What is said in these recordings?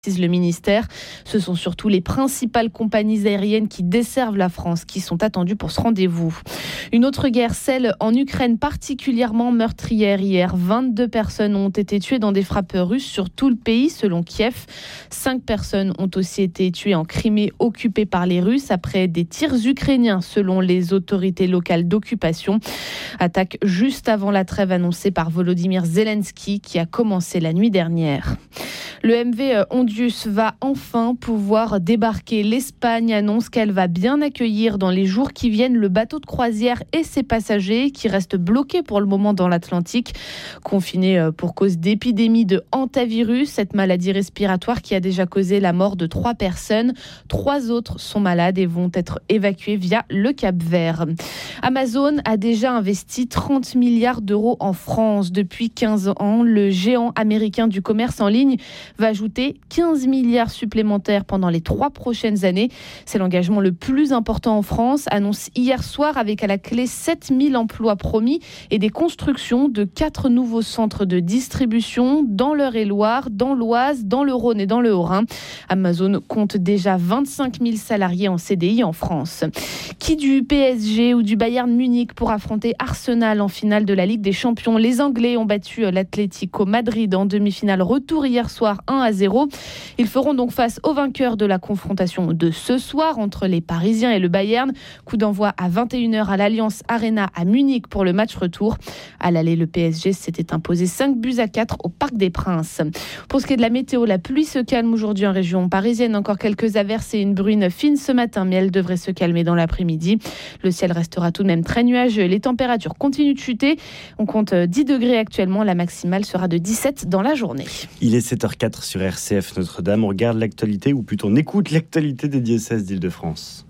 Le ministère. Ce sont surtout les principales compagnies aériennes qui desservent la France qui sont attendues pour ce rendez-vous. Une autre guerre, celle en Ukraine, particulièrement meurtrière hier. 22 personnes ont été tuées dans des frappes russes sur tout le pays, selon Kiev. 5 personnes ont aussi été tuées en Crimée, occupée par les Russes, après des tirs ukrainiens, selon les autorités locales d'occupation. Attaque juste avant la trêve annoncée par Volodymyr Zelensky, qui a commencé la nuit dernière. Le MV Hondius va enfin pouvoir débarquer. L'Espagne annonce qu'elle va bien accueillir dans les jours qui viennent le bateau de croisière et ses passagers qui restent bloqués pour le moment dans l'Atlantique. Confinés pour cause d'épidémie de hantavirus, cette maladie respiratoire qui a déjà causé la mort de 3 personnes. 3 autres sont malades et vont être évacués via le Cap-Vert. Amazon a déjà investi 30 milliards d'euros en France depuis 15 ans. Le géant américain du commerce en ligne va ajouter 15 milliards supplémentaires pendant les 3 prochaines années. C'est l'engagement le plus important en France, annonce hier soir avec à la clé 7000 emplois promis et des constructions de 4 nouveaux centres de distribution dans l'Eure-et-Loire, dans l'Oise, dans le Rhône et dans le Haut-Rhin. Amazon compte déjà 25 000 salariés en CDI en France. Qui du PSG ou du Bayern Munich pour affronter Arsenal en finale de la Ligue des Champions? Les Anglais ont battu l'Atlético Madrid en demi-finale retour hier soir 1-0. Ils feront donc face aux vainqueurs de la confrontation de ce soir entre les Parisiens et le Bayern. Coup d'envoi à 21h à l'Allianz Arena à Munich pour le match retour. À l'aller, le PSG s'était imposé 5-4 au Parc des Princes. Pour ce qui est de la météo, la pluie se calme aujourd'hui en région parisienne. Encore quelques averses et une bruine fine ce matin, mais elle devrait se calmer dans l'après-midi. Le ciel restera tout de même très nuageux. Les températures continuent de chuter. On compte 10 degrés actuellement. La maximale sera de 17 dans la journée. Il est 7h04 sur RCF Notre-Dame. On regarde l'actualité, ou plutôt on écoute l'actualité des diocèses d'Île-de-France.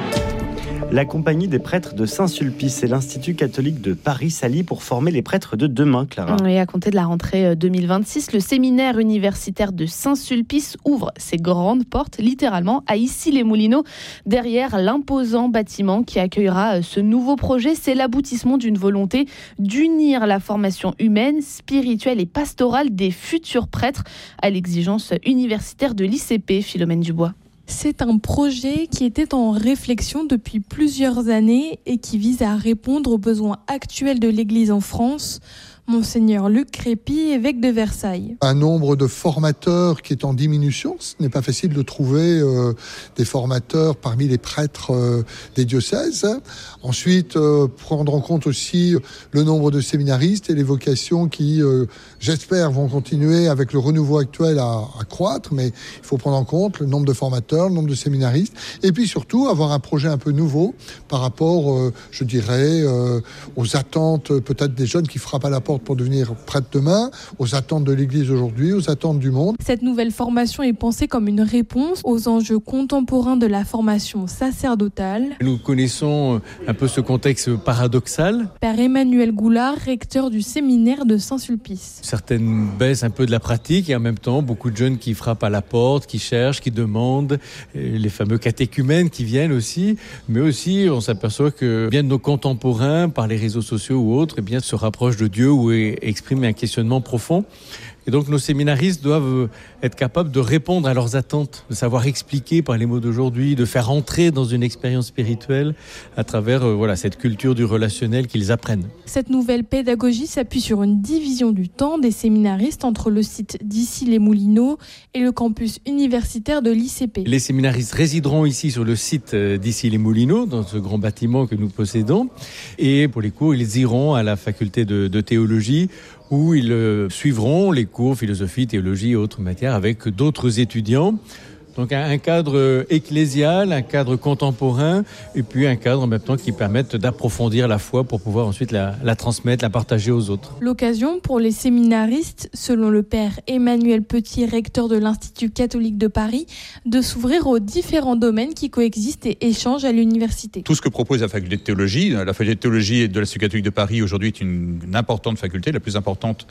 La Compagnie des prêtres de Saint-Sulpice et l'Institut catholique de Paris s'allient pour former les prêtres de demain, Clara. Et à compter de la rentrée 2026, le séminaire universitaire de Saint-Sulpice ouvre ses grandes portes, littéralement, à Issy-les-Moulineaux, derrière l'imposant bâtiment qui accueillera ce nouveau projet. C'est l'aboutissement d'une volonté d'unir la formation humaine, spirituelle et pastorale des futurs prêtres à l'exigence universitaire de l'ICP, Philomène Dubois. C'est un projet qui était en réflexion depuis plusieurs années et qui vise à répondre aux besoins actuels de l'Église en France. Monseigneur Luc Crépy, évêque de Versailles. Un nombre de formateurs qui est en diminution. Ce n'est pas facile de trouver des formateurs parmi les prêtres des diocèses. Ensuite, prendre en compte aussi le nombre de séminaristes et les vocations qui, j'espère, vont continuer avec le renouveau actuel à croître. Mais il faut prendre en compte le nombre de formateurs, le nombre de séminaristes. Et puis surtout, avoir un projet un peu nouveau par rapport, je dirais, aux attentes peut-être des jeunes qui frappent à la porte pour devenir prêtre demain, aux attentes de l'Église aujourd'hui, aux attentes du monde. Cette nouvelle formation est pensée comme une réponse aux enjeux contemporains de la formation sacerdotale. Nous connaissons un peu ce contexte paradoxal. Père Emmanuel Goulard, recteur du séminaire de Saint-Sulpice. Certaines baissent un peu de la pratique et en même temps beaucoup de jeunes qui frappent à la porte, qui cherchent, qui demandent, les fameux catéchumènes qui viennent aussi, mais aussi on s'aperçoit que bien de nos contemporains, par les réseaux sociaux ou autres, se rapprochent de Dieu ou expriment un questionnement profond. Et donc nos séminaristes doivent être capables de répondre à leurs attentes, de savoir expliquer par les mots d'aujourd'hui, de faire entrer dans une expérience spirituelle à travers cette culture du relationnel qu'ils apprennent. Cette nouvelle pédagogie s'appuie sur une division du temps des séminaristes entre le site d'Issy-les-Moulineaux et le campus universitaire de l'ICP. Les séminaristes résideront ici sur le site d'Issy-les-Moulineaux, dans ce grand bâtiment que nous possédons. Et pour les cours, ils iront à la faculté de théologie, où ils suivront les cours philosophie, théologie et autres matières avec d'autres étudiants. Donc un cadre ecclésial, un cadre contemporain et puis un cadre en même temps qui permette d'approfondir la foi pour pouvoir ensuite la transmettre, la partager aux autres. L'occasion pour les séminaristes, selon le père Emmanuel Petit, recteur de l'Institut catholique de Paris, de s'ouvrir aux différents domaines qui coexistent et échangent à l'université. Tout ce que propose la faculté de théologie de l'Institut catholique de Paris aujourd'hui est une importante faculté, la plus importante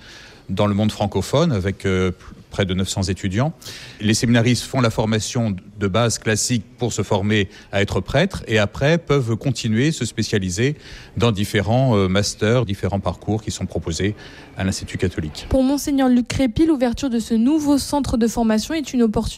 dans le monde francophone avec près de 900 étudiants. Les séminaristes font la formation de base classique pour se former à être prêtre et après peuvent continuer, se spécialiser dans différents masters, différents parcours qui sont proposés à l'Institut catholique. Pour Monseigneur Luc Crépy, l'ouverture de ce nouveau centre de formation est une opportunité